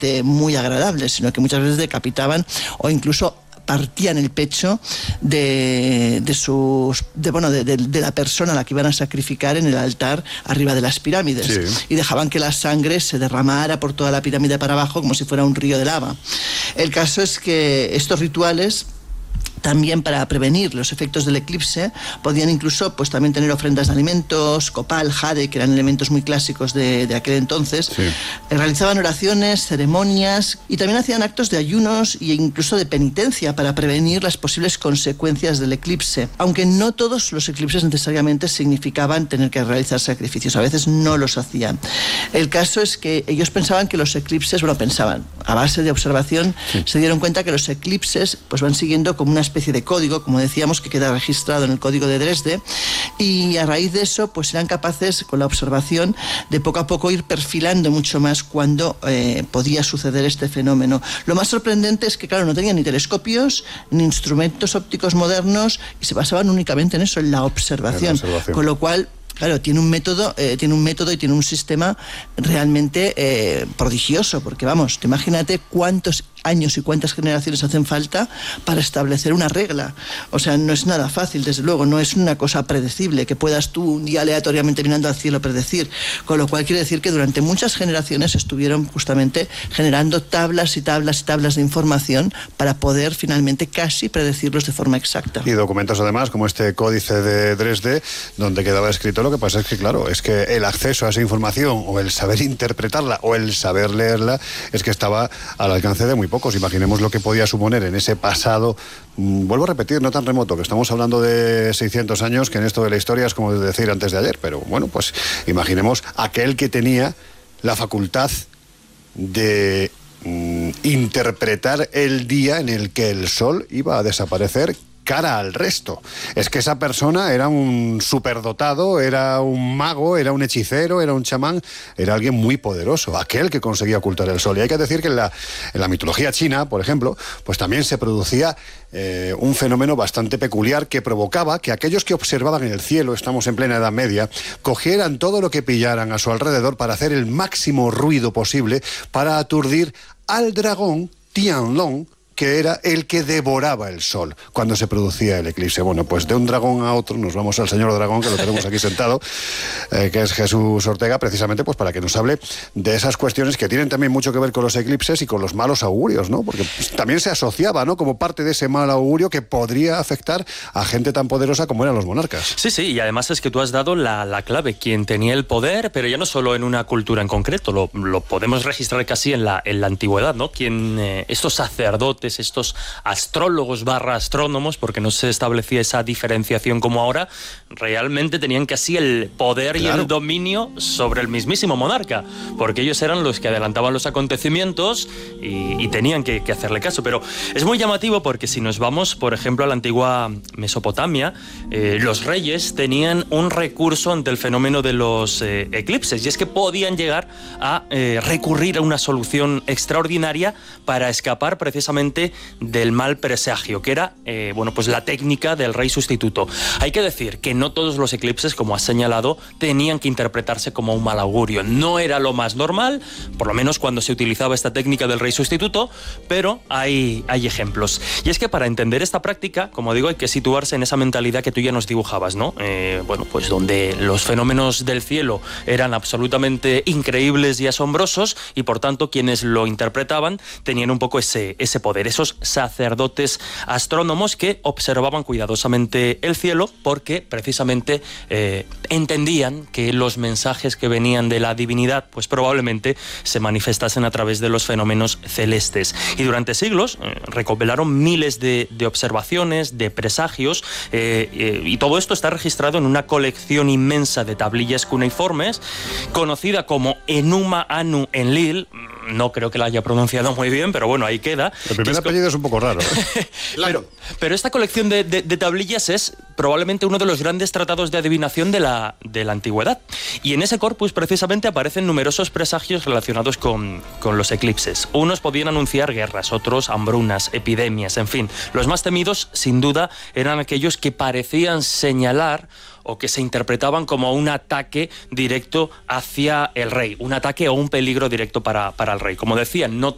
muy agradables, sino que muchas veces decapitaban o incluso partían el pecho de la persona a la que iban a sacrificar en el altar arriba de las pirámides. Sí. Y dejaban que la sangre se derramara por toda la pirámide para abajo como si fuera un río de lava. El caso es que estos rituales, también para prevenir los efectos del eclipse, podían incluso pues también tener ofrendas de alimentos, copal, jade, que eran elementos muy clásicos de aquel entonces. Sí. Realizaban oraciones, ceremonias y también hacían actos de ayunos e incluso de penitencia para prevenir las posibles consecuencias del eclipse. Aunque no todos los eclipses necesariamente significaban tener que realizar sacrificios, a veces no los hacían. El caso es que ellos pensaban que los eclipses, a base de observación, sí, se dieron cuenta que los eclipses pues van siguiendo como una especie de código, como decíamos, que queda registrado en el código de Dresde, y a raíz de eso pues eran capaces, con la observación, de poco a poco ir perfilando mucho más cuando podía suceder este fenómeno. Lo más sorprendente es que, claro, no tenían ni telescopios ni instrumentos ópticos modernos y se basaban únicamente en eso, en la observación. Con lo cual, claro, tiene un método y tiene un sistema realmente prodigioso, porque vamos, imagínate cuántos años y cuántas generaciones hacen falta para establecer una regla. O sea, no es nada fácil, desde luego, no es una cosa predecible que puedas tú un día aleatoriamente mirando al cielo predecir, con lo cual quiere decir que durante muchas generaciones estuvieron justamente generando tablas y tablas y tablas de información para poder finalmente casi predecirlos de forma exacta. Y documentos además como este códice de Dresde, donde quedaba escrito. Lo que pasa es que, claro, es que el acceso a esa información o el saber interpretarla o el saber leerla es que estaba al alcance de muy pocos. Imaginemos lo que podía suponer en ese pasado, vuelvo a repetir, no tan remoto, que estamos hablando de 600 años, que en esto de la historia es como decir antes de ayer, pero bueno, pues imaginemos aquel que tenía la facultad de interpretar el día en el que el sol iba a desaparecer cara al resto. Es que esa persona era un superdotado, era un mago, era un hechicero, era un chamán, era alguien muy poderoso, aquel que conseguía ocultar el sol. Y hay que decir que en la mitología china, por ejemplo, pues también se producía un fenómeno bastante peculiar que provocaba que aquellos que observaban en el cielo, estamos en plena Edad Media, cogieran todo lo que pillaran a su alrededor para hacer el máximo ruido posible para aturdir al dragón Tianlong, que era el que devoraba el sol cuando se producía el eclipse. Bueno, pues de un dragón a otro nos vamos al señor dragón, que lo tenemos aquí sentado, que es Jesús Ortega, precisamente pues para que nos hable de esas cuestiones que tienen también mucho que ver con los eclipses y con los malos augurios, ¿no? Porque también se asociaba, ¿no?, como parte de ese mal augurio que podría afectar a gente tan poderosa como eran los monarcas. Sí, y además es que tú has dado la clave, quien tenía el poder, pero ya no solo en una cultura en concreto, lo podemos registrar casi en la antigüedad, ¿no? Estos sacerdotes, estos astrólogos / astrónomos, porque no se establecía esa diferenciación como ahora, realmente tenían casi el poder, claro, y el dominio sobre el mismísimo monarca, porque ellos eran los que adelantaban los acontecimientos y tenían que hacerle caso. Pero es muy llamativo porque si nos vamos, por ejemplo, a la antigua Mesopotamia, los reyes tenían un recurso ante el fenómeno de los eclipses, y es que podían llegar a recurrir a una solución extraordinaria para escapar precisamente del mal presagio, que era pues la técnica del rey sustituto. Hay que decir que no todos los eclipses, como has señalado, tenían que interpretarse como un mal augurio. No era lo más normal, por lo menos cuando se utilizaba esta técnica del rey sustituto, pero hay ejemplos. Y es que para entender esta práctica, como digo, hay que situarse en esa mentalidad que tú ya nos dibujabas, ¿no? Pues donde los fenómenos del cielo eran absolutamente increíbles y asombrosos, y por tanto quienes lo interpretaban tenían un poco ese poder, esos sacerdotes astrónomos que observaban cuidadosamente el cielo porque precisamente entendían que los mensajes que venían de la divinidad pues probablemente se manifestasen a través de los fenómenos celestes. Y durante siglos recopilaron miles de observaciones, de presagios, y todo esto está registrado en una colección inmensa de tablillas cuneiformes conocida como Enuma Anu Enlil. No creo que la haya pronunciado muy bien, pero bueno, ahí queda. El primer apellido es un poco raro, ¿eh? pero esta colección de tablillas es probablemente uno de los grandes tratados de adivinación de la antigüedad. Y en ese corpus precisamente aparecen numerosos presagios relacionados con los eclipses. Unos podían anunciar guerras, otros hambrunas, epidemias, en fin. Los más temidos, sin duda, eran aquellos que parecían señalar o que se interpretaban como un ataque directo hacia el rey, un ataque o un peligro directo para el rey. Como decía, no